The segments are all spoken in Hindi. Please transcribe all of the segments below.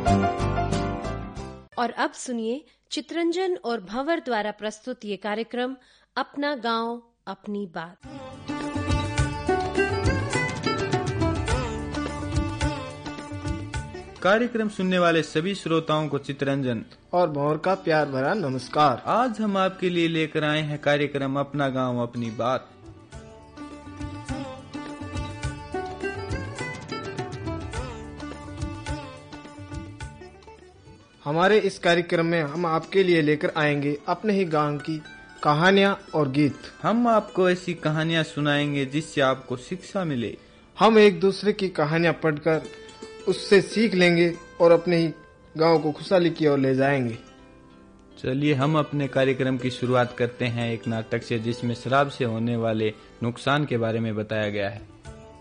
और अब सुनिए चित्रंजन और भंवर द्वारा प्रस्तुत ये कार्यक्रम अपना गांव अपनी बात। कार्यक्रम सुनने वाले सभी श्रोताओं को चित्रंजन और भंवर का प्यार भरा नमस्कार। आज हम आपके लिए लेकर आए हैं कार्यक्रम अपना गांव अपनी बात। हमारे इस कार्यक्रम में हम आपके लिए लेकर आएंगे अपने ही गांव की कहानियां और गीत। हम आपको ऐसी कहानियां सुनाएंगे जिससे आपको शिक्षा मिले। हम एक दूसरे की कहानियां पढ़कर उससे सीख लेंगे और अपने ही गांव को खुशहाली की ओर ले जाएंगे। चलिए हम अपने कार्यक्रम की शुरुआत करते हैं एक नाटक से जिसमें शराब से होने वाले नुकसान के बारे में बताया गया है।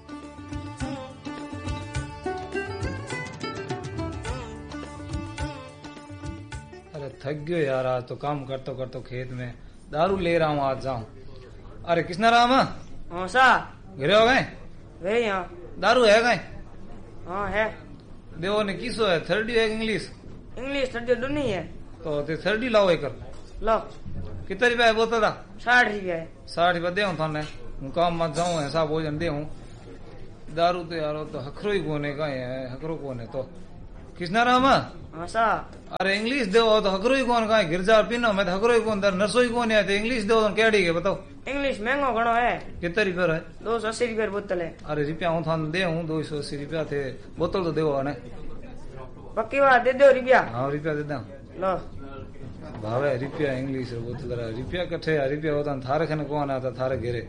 थक गयो यार, आज तो काम करते करते खेत में दारू ले रहा हूँ, आज जाऊँ। अरे किसना राम घरे हो गए यहाँ दारू है गए? हाँ है। देवो ने किसो है, थर्डी है इंग्लिश? इंग्लिश थर्डी नहीं है तो थर्डी लाओ एक लो। कितना रुपया है बोतल का? 60 रुपया है। 60 रुपया दे थाने, हूँ काम मत जाऊँ, ऐसा भोजन दे हूँ। दारू तो यार तो हकरो ही कोने का है, हकरो कोने तो किसना राम? अरे इंग्लिश दो तो हकरो ही कौन का गिरजा पीनो, मैं तो हकरो ही कौन नरसो ही कौन है, तो इंग्लिश दो तो क्या है बताओ। इंग्लिश महंगो घणो है। कितना रुपया है? 280 रुपया बोतल है। अरे रुपया हूँ थाने दे हूँ, 280 रुपया थे, बोतल तो देव ने पक्की बात दे दो रुपया। हाँ रुपया दे दो लो भावे रुपया इंग्लिश बोतल रुपया कट्ठे रुपया होता थारे खने कौन आता थारे घेरे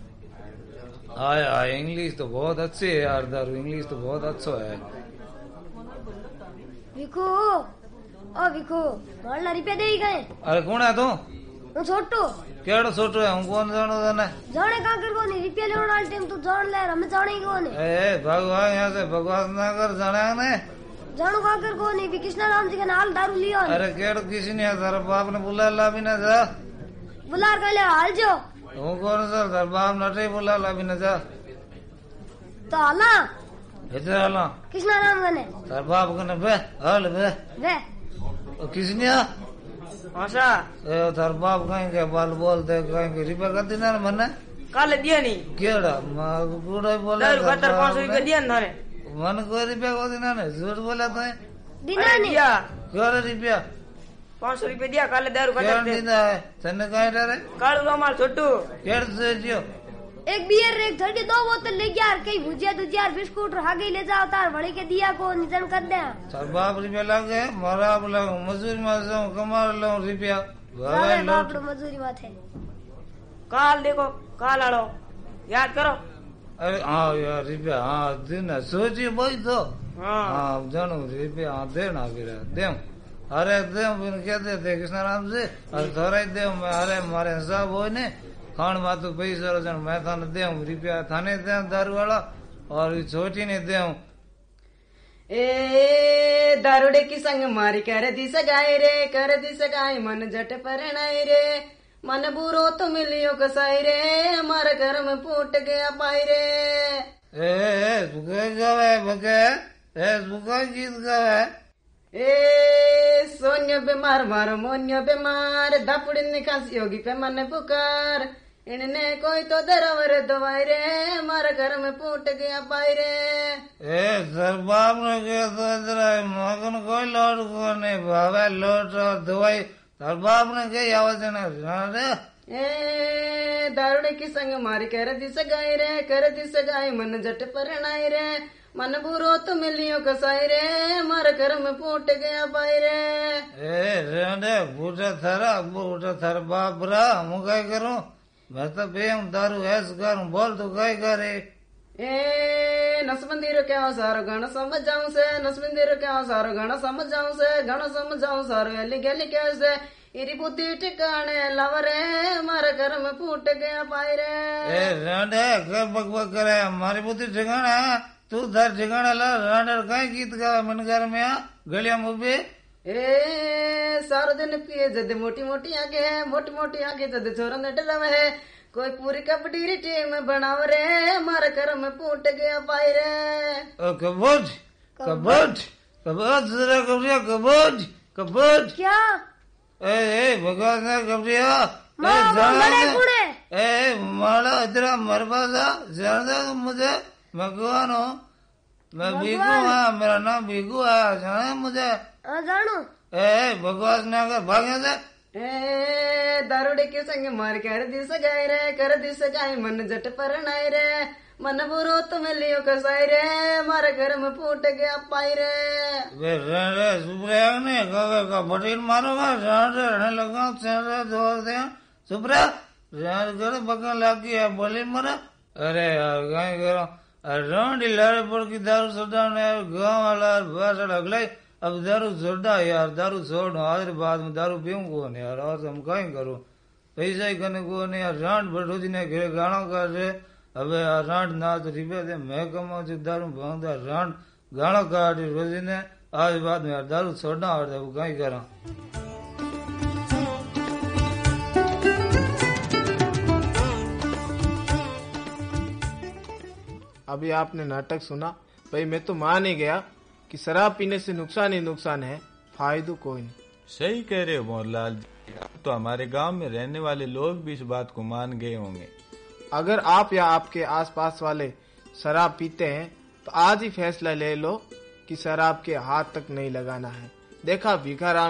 आया। इंग्लिश तो बहुत अच्छे है यार, दारू इंग्लिश तो बहुत अच्छा है। विको ओ विको मारना रुपया दे गए। अरे कौन है तू? मैं छोटू। केड़ो छोटू है? हूं कौन जानो तने? जाने का कर कोनी रुपया लेने वाले टाइम तू जान ले, हमें जाने ही कोनी। ए भगवान यहां से बकवास ना कर, जाने ने जानू का कर कोनी भी कृष्णा राम जी का नाल दारू लियो। अरे केड़ो किसी ने तेरा बाप ने बुला ला भी ना जा, बुला कर ले हाल जो। हूं कौन सा तेरा बाप नटे बुला ला भी ना जा तो हाला इधर आला कृष्णा राम गने तेरा बाप कने बे हाल बे वे ओ किसने आशा ए तेरा बाप कहीं के बाल बोलते कहीं के रुपया कर देना मने कल दिया नहीं केड़ा मां गुड़ा बोला दारू खातर 500 रुपया दिया थाने मन कोई रुपया को देना ने झूठ बोला तो दिना नहीं दिया। केड़ा रुपया? 500 रुपया दिया कल दारू खातर केड़ा देना है तने काहे डरे? कालू रोमाल छोटू केड़ से जियो एक बियर एक थर्टी 2 बोतल ले यार, कई भुजिया दुजिया बिस्कुट आगे ले जाओ तार बड़े के दिया को निजन कर दे। सर बाप रुपया लग गए मारा बोला मजदूरी में जाऊं कमा लो रुपया सारे बाप रो मजदूरी माथे काल देखो काल आलो याद करो। अरे हाँ यार रुपया हाँ देना सोचिए भाई तो हाँ हाँ जानू रुपया हाँ देना फिर दे अरे दे फिर क्या देते कृष्णा राम से अरे थोड़ा ही दे अरे मारे हिसाब हो ने खान मातू पैसा रोजन मैं थाने दे रुपया थाने दे दारू वाला और छोटी ने दे ए दारूडे की संग मारी कर दी सगाई रे, कर दी सगाई मन जट परनाई रे, मन बुरो तो मिलियो कसाई रे, हमारे घर में फूट गया पाई रे। ए सुखे गावे बके ए सुखा गीत गावे ए सोन्यो बीमार मारो मोन्यो बीमार, दपड़ी निकासी होगी पे मन पुकार, इनने कोई तो दरवर दवाई रे, हमारे घर में फूट गया पाई रे। ए सर बाप ने कहा तो इधर मगन कोई लोट को नहीं भावे लोट और दवाई सर बाप ने कही आवाज रे। ए दारूडे की संग मारी कर दी सगाई रे, कर दी सगाई मन जट परनाई रे, मन बुरो तो मिलियो कसाई रे, हमारे घर में फूट गया पाई रे। ए रेंडे बूढ़ा थर बाप रा हूँ क्या करूँ मैं तो बेम दारू ऐस करूँ बोल तू क्या करे। ए नसबंदी रो क्या सारो गाना समझ जाऊं से, नसबंदी रो क्या सारो गाना समझ जाऊं से, गाना समझ जाऊं सारो गली गली कैसे, इरी बुद्धि ठिकाने लवरे, हमारे घर में फूट गया पाई रे। ए रेंडे क्या बकबक करे हमारी बुद्धि ठिकाना तू धर ठिकाना ला रेंडे कहीं गीत गा मन घर में आ गलिया मुबे। ए सारो दिन पिए जद मोटी मोटी आगे, मोटी मोटी आगे जद छोरा ने डरावे है, कोई पूरी कबड्डी टीम बनाव रे, हमारे घर में फूट गया पाई रे। कबड्डी कबड्डी कबूज जरा कबरिया कबूज कबूज क्या ए भगवान ने कबरिया ए माड़ा इधर मरबाजा जानता तुम मुझे मैं कौन हूँ मैं भीगू हाँ मेरा नाम भीगू है जाना मुझे जानो भगवान ने अगर भागे से दारूडे के संग मार कर दिस गाय रे कर दिस गाय मन जट पर नाय रे मन बुरो तुम लियो कसाई रे मारे घर में फूट गया पाई रे वे रे सुब्रा ने का बटील मारोगा रहने लगा से जोर दे सुब्रा रहने कर बगल लगी है बोली मरा अरे यार गाय करो रौंडी लारे पर की दारू सोडा ने गांव वाला भाषा लगलाई अब दारू छोड़ा यार दारू छोड़ आज बाद में दारू पीऊं कौन यार और हम कहीं करूं पैसा ही करने को नहीं यार रांड भट्टू जी ने घेरे गाना कर रहे अब यार रांड ना तो रिपे थे मैं कमाऊं जो दारू भांगता रांड गाना काट रोजी ने आज बाद में यार दारू छोड़ना और वो कहीं करा अभी आपने नाटक सुना भाई, मैं तो मान ही गया कि शराब पीने से नुकसान ही नुकसान है, फायदा कोई नहीं। सही कह रहे हो मोहनलाल जी, तो हमारे गांव में रहने वाले लोग भी इस बात को मान गए होंगे। अगर आप या आपके आसपास वाले शराब पीते हैं तो आज ही फैसला ले लो कि शराब के हाथ तक नहीं लगाना है। देखा भिखाराम